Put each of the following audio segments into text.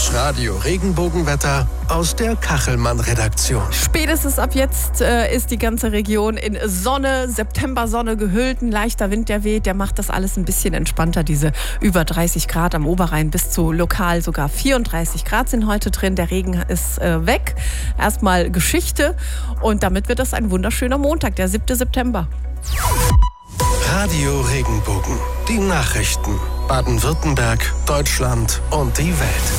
Das Radio-Regenbogenwetter aus der Kachelmann-Redaktion. Spätestens ab jetzt ist die ganze Region in Sonne, Septembersonne gehüllt. Ein leichter Wind, der weht, der macht das alles ein bisschen entspannter. Diese über 30 Grad am Oberrhein bis zu lokal sogar 34 Grad sind heute drin. Der Regen ist weg. Erstmal Geschichte und damit wird das ein wunderschöner Montag, der 7. September. Radio Regenbogen. Die Nachrichten. Baden-Württemberg, Deutschland und die Welt.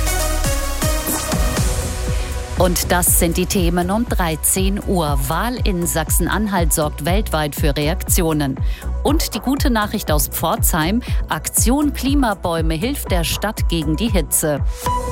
Und das sind die Themen um 13 Uhr. Wahl in Sachsen-Anhalt sorgt weltweit für Reaktionen. Und die gute Nachricht aus Pforzheim: Aktion Klimabäume hilft der Stadt gegen die Hitze.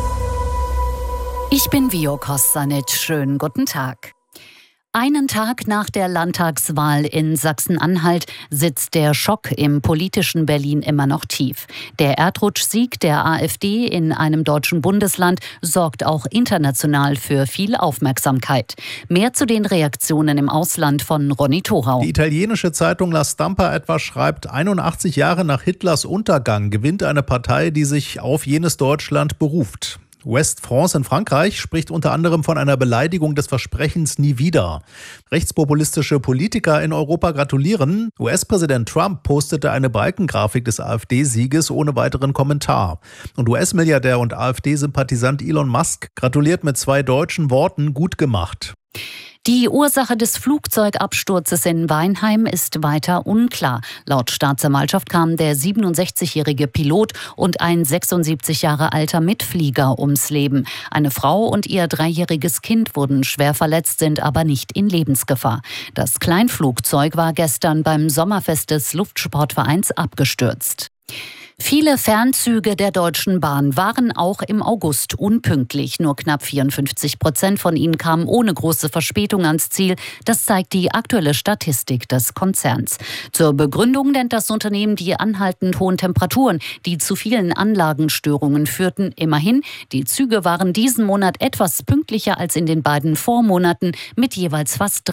Ich bin Vio Kostanic. Schönen guten Tag. Einen Tag nach der Landtagswahl in Sachsen-Anhalt sitzt der Schock im politischen Berlin immer noch tief. Der Erdrutschsieg der AfD in einem deutschen Bundesland sorgt auch international für viel Aufmerksamkeit. Mehr zu den Reaktionen im Ausland von Ronny Thorau. Die italienische Zeitung La Stampa etwa schreibt, 81 Jahre nach Hitlers Untergang gewinnt eine Partei, die sich auf jenes Deutschland beruft. West France in Frankreich spricht unter anderem von einer Beleidigung des Versprechens nie wieder. Rechtspopulistische Politiker in Europa gratulieren. US-Präsident Trump postete eine Balkengrafik des AfD-Sieges ohne weiteren Kommentar. Und US-Milliardär und AfD-Sympathisant Elon Musk gratuliert mit 2 deutschen Worten: gut gemacht. Die Ursache des Flugzeugabsturzes in Weinheim ist weiter unklar. Laut Staatsanwaltschaft kamen der 67-jährige Pilot und ein 76 Jahre alter Mitflieger ums Leben. Eine Frau und ihr 3-jähriges Kind wurden schwer verletzt, sind aber nicht in Lebensgefahr. Das Kleinflugzeug war gestern beim Sommerfest des Luftsportvereins abgestürzt. Viele Fernzüge der Deutschen Bahn waren auch im August unpünktlich. Nur knapp 54% von ihnen kamen ohne große Verspätung ans Ziel. Das zeigt die aktuelle Statistik des Konzerns. Zur Begründung nennt das Unternehmen die anhaltend hohen Temperaturen, die zu vielen Anlagenstörungen führten. Immerhin, die Züge waren diesen Monat etwas pünktlicher als in den beiden Vormonaten mit jeweils fast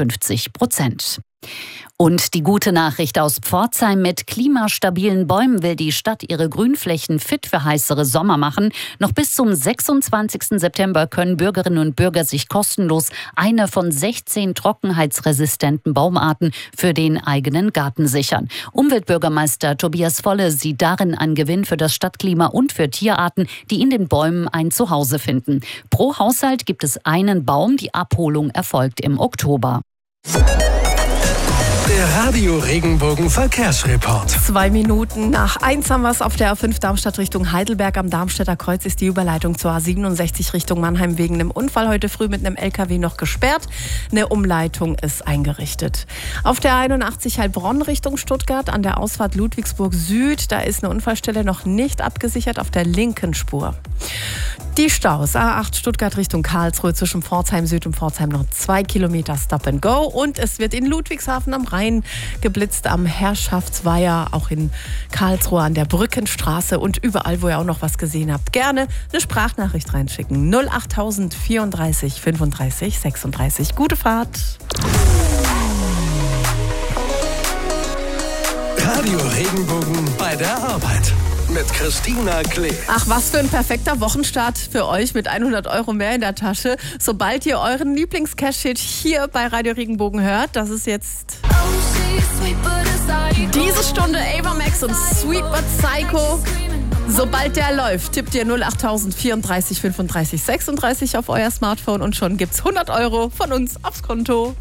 53%. Und die gute Nachricht aus Pforzheim: Mit klimastabilen Bäumen will die Stadt ihre Grünflächen fit für heißere Sommer machen. Noch bis zum 26. September können Bürgerinnen und Bürger sich kostenlos eine von 16 trockenheitsresistenten Baumarten für den eigenen Garten sichern. Umweltbürgermeister Tobias Volle sieht darin einen Gewinn für das Stadtklima und für Tierarten, die in den Bäumen ein Zuhause finden. Pro Haushalt gibt es einen Baum. Die Abholung erfolgt im Oktober. Der Radio Regenbogen Verkehrsreport. 2 Minuten nach 1 haben wir es auf der A5 Darmstadt Richtung Heidelberg. Am Darmstädter Kreuz ist die Überleitung zur A67 Richtung Mannheim wegen einem Unfall heute früh mit einem LKW noch gesperrt. Eine Umleitung ist eingerichtet. Auf der A81 Heilbronn Richtung Stuttgart an der Ausfahrt Ludwigsburg Süd, da ist eine Unfallstelle noch nicht abgesichert auf der linken Spur. Die Staus: A8 Stuttgart Richtung Karlsruhe zwischen Pforzheim Süd und Pforzheim noch 2 Kilometer Stop and Go. Und es wird in Ludwigshafen am Rhein geblitzt am Herrschaftsweiher, auch in Karlsruhe an der Brückenstraße und überall, wo ihr auch noch was gesehen habt. Gerne eine Sprachnachricht reinschicken. 08000 34 35 36. Gute Fahrt. Radio Regenbogen bei der Arbeit. Mit Christina Klee. Ach, was für ein perfekter Wochenstart für euch mit 100 € mehr in der Tasche. Sobald ihr euren Lieblings-Cash-Hit hier bei Radio Regenbogen hört, das ist jetzt diese Stunde Ava Max und Sweet But Psycho. Sobald der läuft, tippt ihr 08000 34 35 36 auf euer Smartphone und schon gibt's 100 € von uns aufs Konto.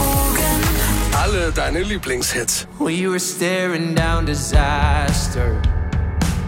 Alle deine Lieblingshits. We were staring down disaster.